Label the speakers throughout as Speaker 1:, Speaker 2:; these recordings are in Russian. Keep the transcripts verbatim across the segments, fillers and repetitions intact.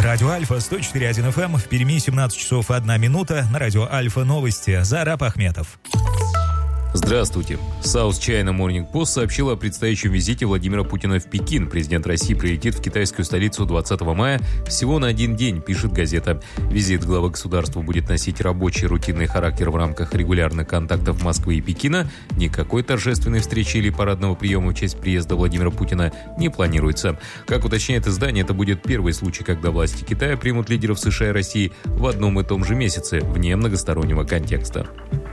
Speaker 1: Радио Альфа, сто четыре и один эф эм, в Перми семнадцать часов одна минута, на радио Альфа новости, Зараб Ахметов.
Speaker 2: Здравствуйте. South China Morning Post сообщила о предстоящем визите Владимира Путина в Пекин. Президент России прилетит в китайскую столицу двадцатого мая всего на один день, пишет газета. Визит главы государства будет носить рабочий рутинный характер в рамках регулярных контактов Москвы и Пекина. Никакой торжественной встречи или парадного приема в честь приезда Владимира Путина не планируется. Как уточняет издание, это будет первый случай, когда власти Китая примут лидеров США и России в одном и том же месяце, вне многостороннего контекста.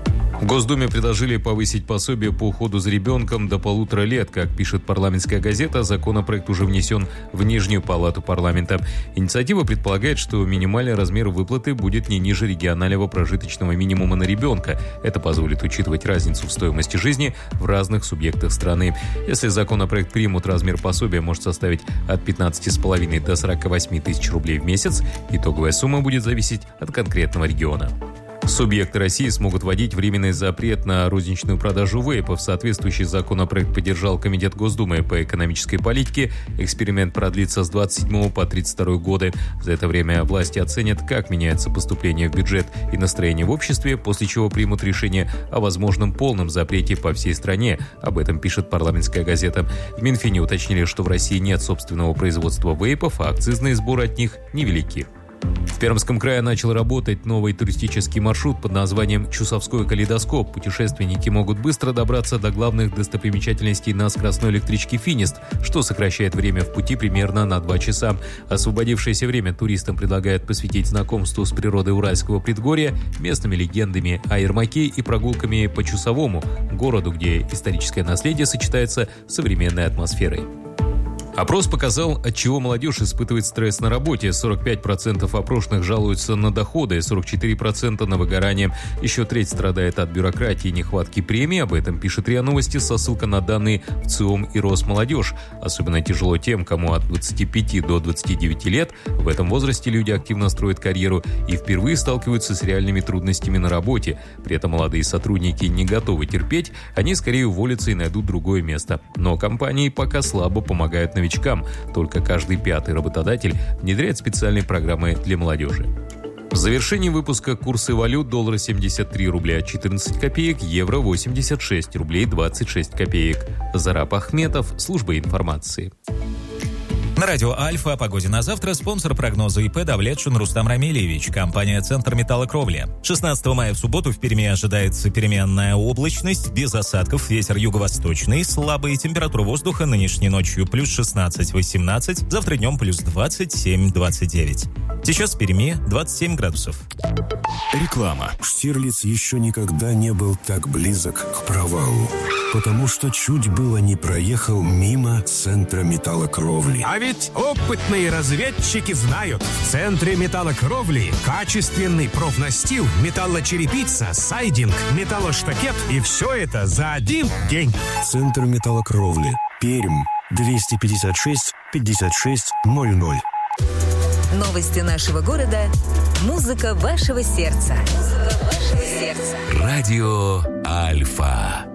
Speaker 2: В Госдуме предложили повысить пособие по уходу за ребенком до полутора лет. Как пишет парламентская газета, законопроект уже внесен в Нижнюю палату парламента. Инициатива предполагает, что минимальный размер выплаты будет не ниже регионального прожиточного минимума на ребенка. Это позволит учитывать разницу в стоимости жизни в разных субъектах страны. Если законопроект примут, размер пособия может составить от пятнадцати с половиной до сорока восьми тысяч рублей в месяц. Итоговая сумма будет зависеть от конкретного региона. Субъекты России смогут вводить временный запрет на розничную продажу вейпов. Соответствующий законопроект поддержал Комитет Госдумы по экономической политике. Эксперимент продлится с двадцать седьмого по тридцать второй годы. За это время власти оценят, как меняется поступление в бюджет и настроение в обществе, после чего примут решение о возможном полном запрете по всей стране. Об этом пишет парламентская газета. В Минфине уточнили, что в России нет собственного производства вейпов, а акцизные сборы от них невелики. В Пермском крае начал работать новый туристический маршрут под названием «Чусовской калейдоскоп». Путешественники могут быстро добраться до главных достопримечательностей на скоростной электричке «Финист», что сокращает время в пути примерно на два часа. Освободившееся время туристам предлагают посвятить знакомству с природой Уральского предгорья, местными легендами о Ермаке и прогулками по Чусовому, городу, где историческое наследие сочетается с современной атмосферой. Опрос показал, от чего молодежь испытывает стресс на работе. сорок пять процентов опрошенных жалуются на доходы, сорок четыре процента на выгорание. Еще треть страдает от бюрократии и нехватки премий. Об этом пишет РИА Новости со ссылкой на данные в ЦИОМ и Росмолодежь. Особенно тяжело тем, кому от двадцати пяти до двадцати девяти лет. В этом возрасте люди активно строят карьеру и впервые сталкиваются с реальными трудностями на работе. При этом молодые сотрудники не готовы терпеть, они скорее уволятся и найдут другое место. Но компании пока слабо помогают новичкам. Только каждый пятый работодатель внедряет специальные программы для молодежи. В завершении выпуска курсы валют: доллар семьдесят три рубля четырнадцать копеек, евро восемьдесят шесть рублей двадцать шесть копеек. Зараб Ахметов, служба информации.
Speaker 1: На радио Альфа о погоде на завтра спонсор прогноза ИП Давлетшин Рустам Рамильевич, компания «Центр металлокровли». шестнадцатого мая в субботу в Перми ожидается переменная облачность, без осадков, ветер юго-восточный, слабый, температура воздуха нынешней ночью плюс шестнадцать-восемнадцать, завтра днем плюс двадцать семь-двадцать девять. Сейчас в Перми двадцать семь градусов.
Speaker 3: Реклама. Штирлиц еще никогда не был так близок к провалу, потому что чуть было не проехал мимо Центра металлокровли.
Speaker 4: А ведь опытные разведчики знают, в Центре металлокровли качественный профнастил, металлочерепица, сайдинг, металлоштакет, и все это за один день.
Speaker 3: Центр металлокровли. Пермь. двести пятьдесят шесть пятьдесят шесть ноль ноль.
Speaker 5: Новости нашего города. Музыка вашего сердца. Музыка вашего сердца.
Speaker 6: Радио Альфа.